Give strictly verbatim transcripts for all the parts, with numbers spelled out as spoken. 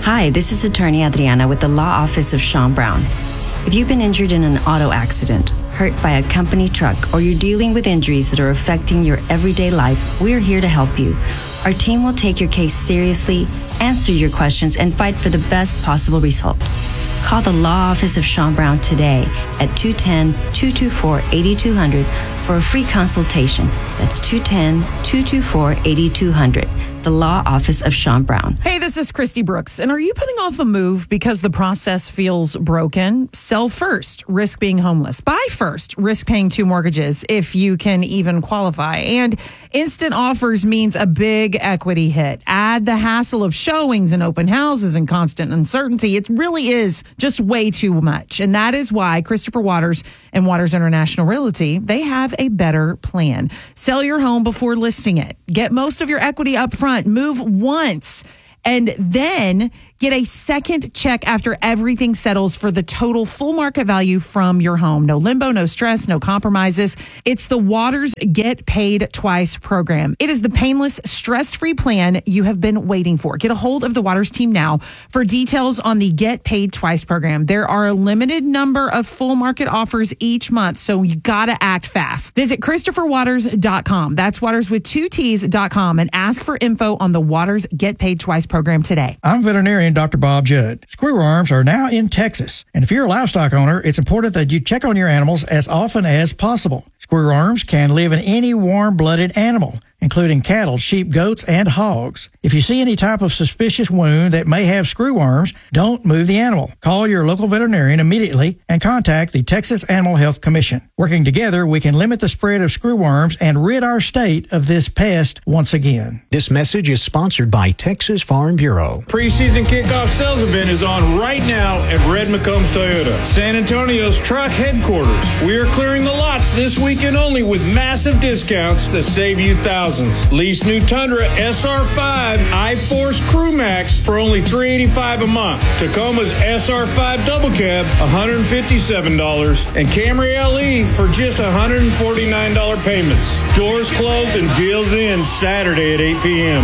Hi, this is attorney Adriana with the Law Office of Sean Brown. If you've been injured in an auto accident, hurt by a company truck, or you're dealing with injuries that are affecting your everyday life, we're here to help you. Our team will take your case seriously, answer your questions, and fight for the best possible result. Call the Law Office of Sean Brown today at two one zero, two two four, eight two zero zero for a free consultation. That's two one zero, two two four, eight two zero zero. The Law Office of Sean Brown. Hey, this is Christy Brooks. And are you putting off a move because the process feels broken? Sell first, risk being homeless. Buy first, risk paying two mortgages if you can even qualify. And instant offers means a big equity hit. Add the hassle of showings and open houses and constant uncertainty. It really is just way too much. And that is why Christopher Waters and Waters International Realty, they have a better plan. Sell your home before listing it. Get most of your equity up front. Move once and then get a second check after everything settles for the total full market value from your home. No limbo, no stress, no compromises. It's the Waters Get Paid Twice program. It is the painless, stress-free plan you have been waiting for. Get a hold of the Waters team now for details on the Get Paid Twice program. There are a limited number of full market offers each month, so you gotta act fast. Visit Christopher Waters dot com. That's Waters with two T's dot com and ask for info on the Waters Get Paid Twice program today. I'm veterinarian Doctor Bob Judd. Screwworms are now in Texas, and if you're a livestock owner, it's important that you check on your animals as often as possible. Screwworms can live in any warm-blooded animal, including cattle, sheep, goats, and hogs. If you see any type of suspicious wound that may have screwworms, don't move the animal. Call your local veterinarian immediately and contact the Texas Animal Health Commission. Working together, we can limit the spread of screwworms and rid our state of this pest once again. This message is sponsored by Texas Farm Bureau. Preseason kickoff sales event is on right now at Red McCombs Toyota, San Antonio's truck headquarters. We are clearing the lots this weekend only with massive discounts to save you thousands. Lease new Tundra S R five iForce Crew Max for only three hundred eighty-five dollars a month. Tacoma's S R five Double Cab, one hundred fifty-seven dollars. And Camry L E for just one hundred forty-nine dollars payments. Doors closed and deals in Saturday at eight p.m.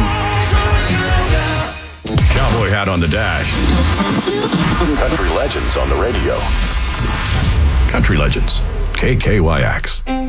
Cowboy hat on the dash. Country Legends on the radio. Country Legends, K K Y X.